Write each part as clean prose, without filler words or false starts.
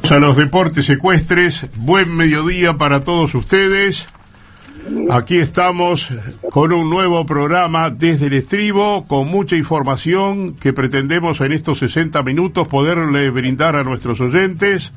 A los deportes ecuestres, buen mediodía para todos ustedes. Aquí estamos con un nuevo programa desde el estribo, con mucha información que pretendemos en estos 60 minutos poderle brindar a nuestros oyentes.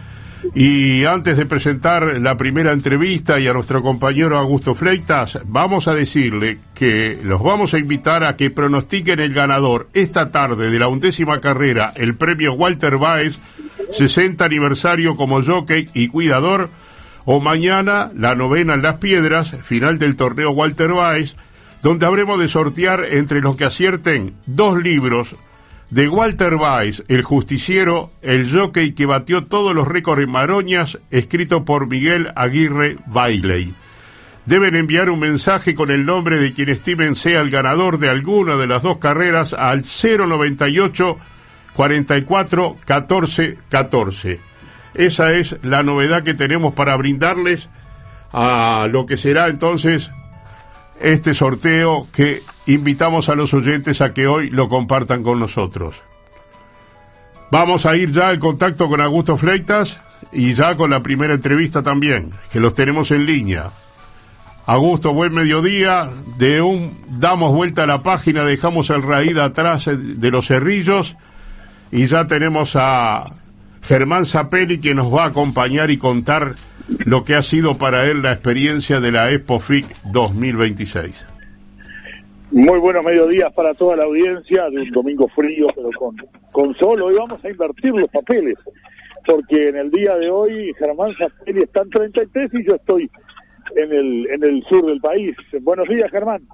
Y antes de presentar la primera entrevista y a nuestro compañero Augusto Fleitas, vamos a decirle que los vamos a invitar a que pronostiquen el ganador esta tarde de la 11ª carrera, el premio Walter Báez, 60 aniversario como jockey y cuidador, o mañana la 9ª en Las Piedras, final del torneo Walter Báez, donde habremos de sortear entre los que acierten 2 libros de Walter Báez, el justiciero, el jockey que batió todos los récords en Maroñas, escrito por Miguel Aguirre Bailey. Deben enviar un mensaje con el nombre de quien estimen sea el ganador de alguna de las 2 carreras al 098 44 14 14. Esa es la novedad que tenemos para brindarles a lo que será entonces este sorteo, que invitamos a los oyentes a que hoy lo compartan con nosotros. Vamos a ir ya al contacto con Augusto Fleitas y ya con la primera entrevista también, que los tenemos en línea. Augusto, buen mediodía. Damos vuelta a la página, dejamos el raíz atrás de los Cerrillos y ya tenemos a Germán Zapelli, que nos va a acompañar y contar lo que ha sido para él la experiencia de la Expo FIC 2026. Muy buenos mediodías para toda la audiencia de un domingo frío, pero con sol. Hoy vamos a invertir los papeles, porque en el día de hoy Germán Zapelli está en 33 y yo estoy en el sur del país. Buenos días, Germán.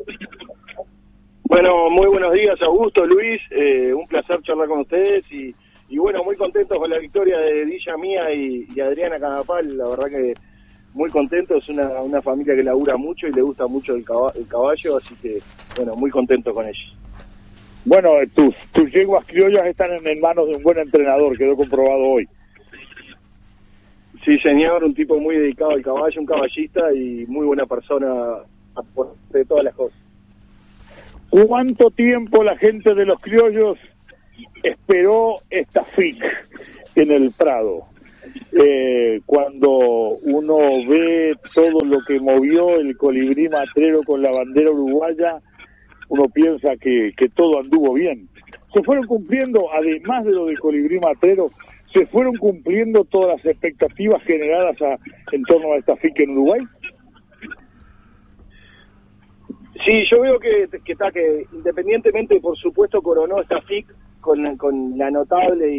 Bueno, muy buenos días, Augusto, Luis. Un placer charlar con ustedes y bueno, muy contentos con la victoria de Dilla Mía y Adriana Cadapal. La verdad que muy contentos, es una familia que labura mucho y le gusta mucho el caballo, así que bueno, muy contento con ellos. Bueno, tus yeguas criollas están en manos de un buen entrenador, quedó comprobado hoy. Sí, señor, un tipo muy dedicado al caballo, un caballista y muy buena persona de todas las cosas. ¿Cuánto tiempo la gente de los criollos esperó esta FIC en el Prado? Cuando uno ve todo lo que movió el colibrí matrero con la bandera uruguaya, uno piensa que todo anduvo bien. Se fueron cumpliendo, además de lo del colibrí matrero, se fueron cumpliendo todas las expectativas generadas en torno a esta FIC en Uruguay. Sí, yo veo que independientemente, por supuesto, coronó esta FIC con la notable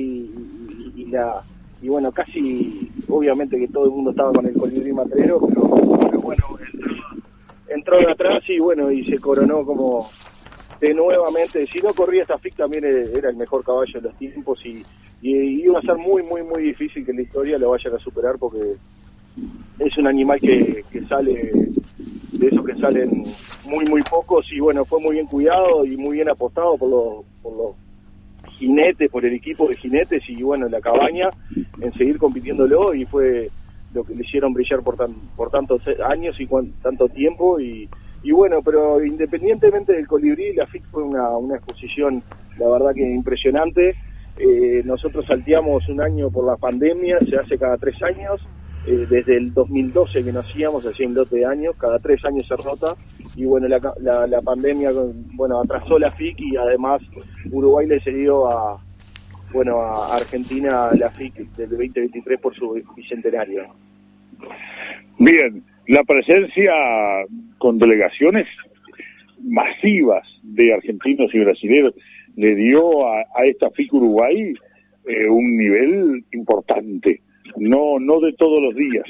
y bueno, casi obviamente que todo el mundo estaba con el colibrí matrero, pero bueno, entró de atrás y bueno, y se coronó como de nuevamente. Si no corría esta FIC también era el mejor caballo de los tiempos y iba a ser muy muy muy difícil que la historia lo vaya a superar, porque es un animal que sale de esos que salen muy muy pocos y bueno, fue muy bien cuidado y muy bien apostado por los jinetes, por el equipo de jinetes y bueno, la cabaña en seguir compitiéndolo, y fue lo que le hicieron brillar por tantos años y tanto tiempo y bueno, pero independientemente del colibrí, la FIC fue una exposición, la verdad que impresionante. Nosotros salteamos un año por la pandemia, se hace cada 3 años, desde el 2012 que nacíamos, hacía un lote de años, cada 3 años se rota, y bueno, la pandemia, bueno, atrasó la FIC y además Uruguay le cedió a Argentina la FIC del 2023 por su bicentenario. Bien, la presencia con delegaciones masivas de argentinos y brasileños le dio a esta FIC Uruguay un nivel importante, no de todos los días.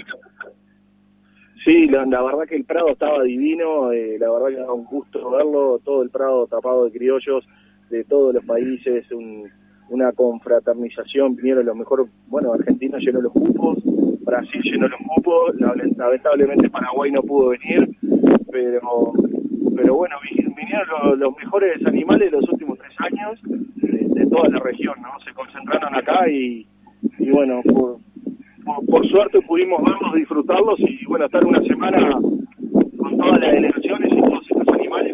Sí, la verdad que el Prado estaba divino, la verdad que daba un gusto verlo, todo el Prado tapado de criollos de todos los países, una confraternización, vinieron los mejores, bueno, Argentina llenó los cupos, Brasil llenó los cupos, lamentablemente Paraguay no pudo venir, pero bueno, vinieron los mejores animales de los últimos 3 años de toda la región, ¿no? Se concentraron acá y bueno, por suerte pudimos verlos, disfrutarlos y bueno, estar una semana con todas las delegaciones y todos estos animales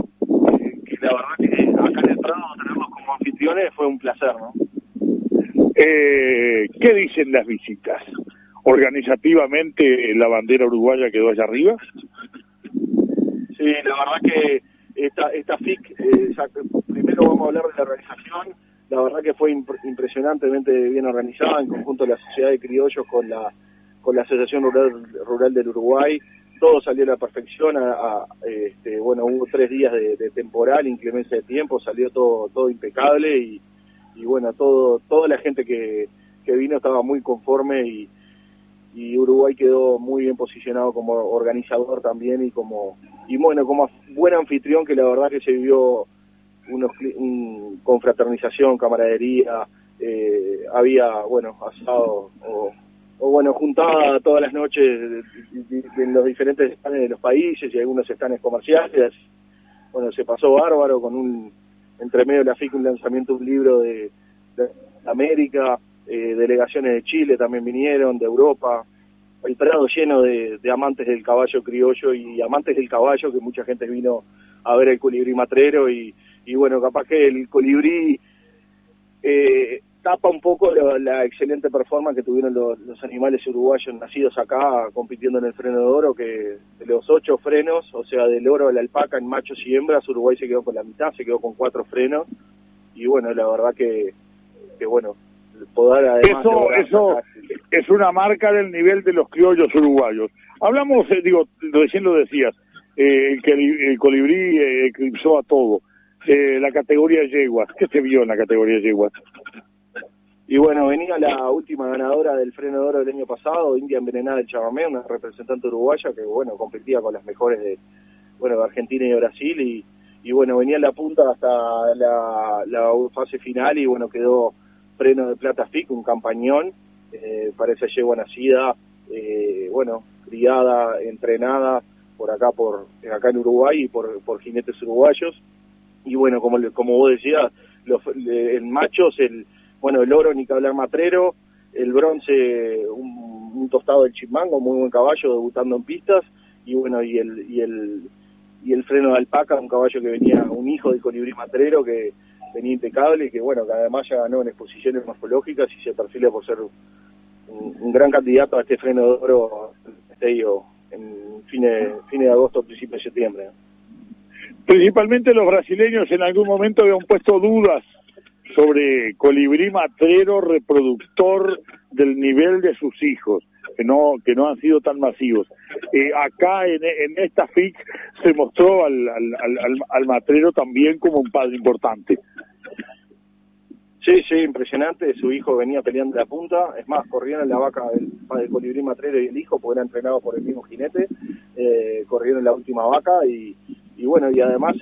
que la verdad que acá en el Prado tenerlos como anfitriones fue un placer, ¿no? ¿Qué dicen las visitas? ¿Organizativamente la bandera uruguaya quedó allá arriba? Sí, la verdad que esta FIC, primero vamos a hablar de la organización. La verdad que fue impresionantemente bien organizada en conjunto de la Sociedad de Criollos con la Asociación Rural del Uruguay. Todo salió a la perfección. Bueno, hubo 3 días de temporal, inclemencia de tiempo, salió todo impecable y bueno, toda la gente que vino estaba muy conforme y Uruguay quedó muy bien posicionado como organizador también y bueno, como buen anfitrión, que la verdad que se vivió confraternización, camaradería, había, bueno, asado o bueno, juntada todas las noches en los diferentes estanes de los países y algunos estanes comerciales. Bueno, se pasó bárbaro con entre medio de la FIC un lanzamiento de un libro de América, delegaciones de Chile también vinieron, de Europa, el Prado lleno de amantes del caballo criollo y amantes del caballo, que mucha gente vino a ver el colibrí matrero y bueno, capaz que el colibrí tapa un poco la excelente performance que tuvieron los animales uruguayos nacidos acá compitiendo en el freno de oro, que de los 8 frenos, o sea, del oro a la alpaca en machos y hembras, Uruguay se quedó con la mitad, se quedó con 4 frenos y bueno, la verdad que bueno, poder además eso es una marca del nivel de los criollos uruguayos. Hablamos, recién lo decías, el colibrí eclipsó a todo. La categoría de yeguas, ¿qué se vio en la categoría de yeguas? Y bueno, venía la última ganadora del freno de oro del año pasado, India Envenenada del Chamamé, una representante uruguaya que bueno, competía con las mejores de Argentina y de Brasil y bueno, venía en la punta hasta la fase final y bueno, quedó freno de plata FIC, un campañón, para esa yegua nacida, bueno, criada, entrenada por acá en Uruguay y por jinetes uruguayos. Y bueno, como vos decías, en machos, el oro ni que hablar matrero, el bronce, un tostado del Chipmango, muy buen caballo, debutando en pistas, y bueno, y el freno de alpaca, un caballo que venía, un hijo del colibrí matrero, que venía impecable y que bueno, que además ya ganó en exposiciones morfológicas y se perfila por ser un gran candidato a este freno de oro en fines de agosto, principios de septiembre. Principalmente los brasileños en algún momento habían puesto dudas sobre colibrí matrero reproductor del nivel de sus hijos, que no han sido tan masivos. Acá en esta FIC se mostró al matrero también como un padre importante. Sí, impresionante. Su hijo venía peleando de la punta. Es más, corrieron la vaca del colibrí matrero y el hijo, porque era entrenado por el mismo jinete. Corrieron la última vaca y bueno, y además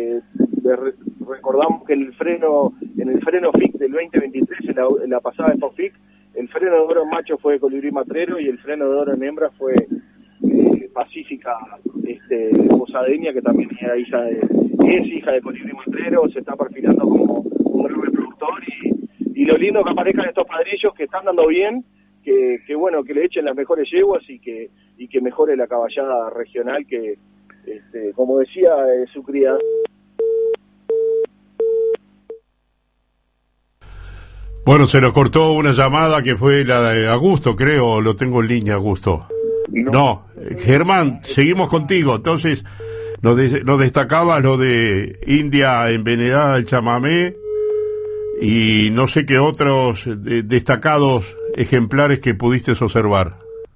recordamos que en el freno FIC del 2023, en la pasada Expo FIC, el freno de oro en macho fue de colibrí matrero y el freno de oro en hembra fue Pacífica Posadeña, que también es hija de colibrí matrero, se está perfilando como un gran reproductor y lo lindo que aparezcan estos padrillos que están dando bien, que bueno, que le echen las mejores yeguas y que mejore la caballada regional que como decía su criada. Bueno, se nos cortó una llamada que fue la de Augusto, creo, lo tengo en línea, Augusto. No, Germán, seguimos contigo. Entonces, nos destacaba lo de India Envenenada del Chamamé y no sé qué otros destacados ejemplares que pudiste observar.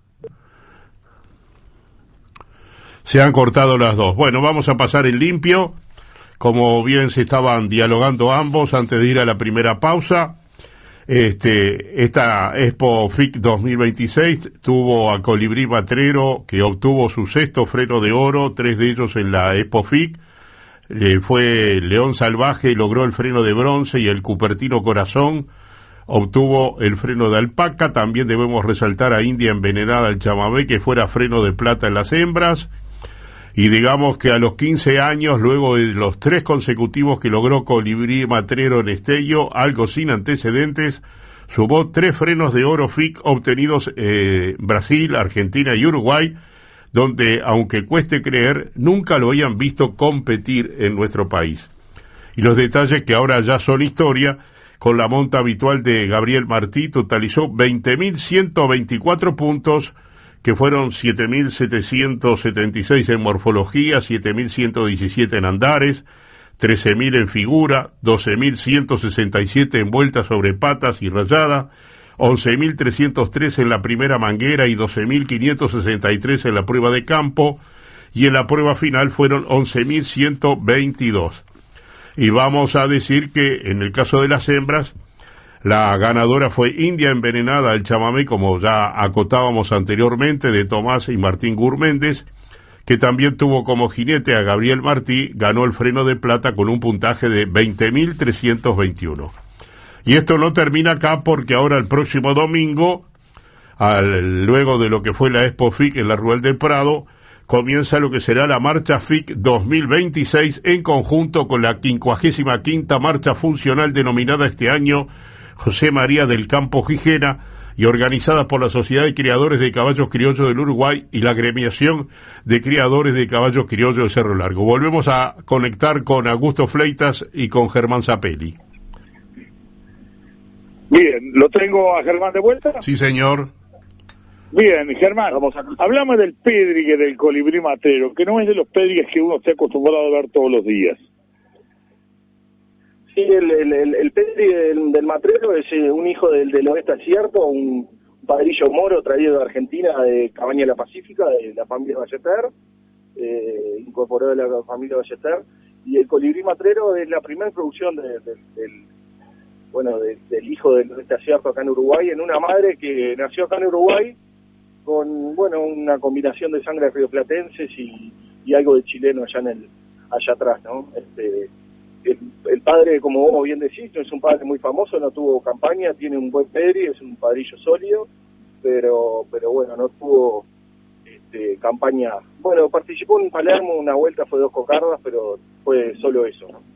Se han cortado las dos. Bueno, vamos a pasar en limpio, como bien se estaban dialogando ambos antes de ir a la primera pausa. Esta Expo FIC 2026 tuvo a Colibrí Matrero, que obtuvo su 6º freno de oro, 3 de ellos en la Expo FIC. Fue León Salvaje, logró el freno de bronce, y el Cupertino Corazón obtuvo el freno de alpaca. También debemos resaltar a India Envenenada del Chamamé, que fuera freno de plata en las hembras. Y digamos que a los 15 años, luego de los 3 consecutivos que logró Colibrí Matrero en Estello, algo sin antecedentes, sumó 3 frenos de oro FIC obtenidos en Brasil, Argentina y Uruguay, donde, aunque cueste creer, nunca lo habían visto competir en nuestro país. Y los detalles que ahora ya son historia, con la monta habitual de Gabriel Martí, totalizó 20.124 puntos, que fueron 7.776 en morfología, 7.117 en andares, 13.000 en figura, 12.167 en vuelta sobre patas y rayada, 11.303 en la primera manguera y 12.563 en la prueba de campo, y en la prueba final fueron 11.122. Y vamos a decir que en el caso de las hembras, la ganadora fue India Envenenada, el chamamé, como ya acotábamos anteriormente, de Tomás y Martín Gurméndez, que también tuvo como jinete a Gabriel Martí, ganó el freno de plata con un puntaje de 20.321. Y esto no termina acá, porque ahora el próximo domingo, luego de lo que fue la Expo FIC en la Rural del Prado, comienza lo que será la Marcha FIC 2026 en conjunto con la 55ª Marcha Funcional denominada este año José María del Campo Gijena, y organizada por la Sociedad de Criadores de Caballos Criollos del Uruguay y la Agremiación de Criadores de Caballos Criollos de Cerro Largo. Volvemos a conectar con Augusto Fleitas y con Germán Zapelli. Bien, ¿lo tengo a Germán de vuelta? Sí, señor. Bien, Germán, hablamos del pédrigue del colibrí matrero, que no es de los pédrigues que uno está acostumbrado a ver todos los días. Sí, el pédrigue del matrero es un hijo del oeste acierto, un padrillo moro traído de Argentina, de Cabaña La Pacífica, de la familia Ballester, incorporado de la familia Ballester, y el colibrí matrero es la primera producción del hijo del oeste acierto acá en Uruguay, en una madre que nació acá en Uruguay con, una combinación de sangre rioplatenses y algo de chileno allá atrás, ¿no? El padre, como vos bien decís, no es un padre muy famoso, no tuvo campaña, tiene un buen pedigree, es un padrillo sólido, pero no tuvo campaña. Bueno, participó en Palermo una vuelta, fue 2 cocardas, pero fue solo eso, ¿no?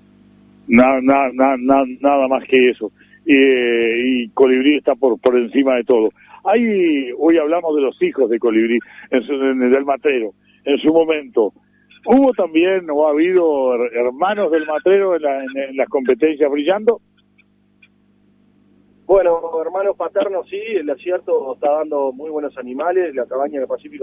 Nada más que eso. Y Colibrí está por encima de todo. Hoy hablamos de los hijos de Colibrí, del matrero. En su momento, ¿hubo también o ha habido hermanos del matrero en las competencias brillando? Bueno, hermanos paternos sí, el acierto está dando muy buenos animales, la Cabaña del Pacífico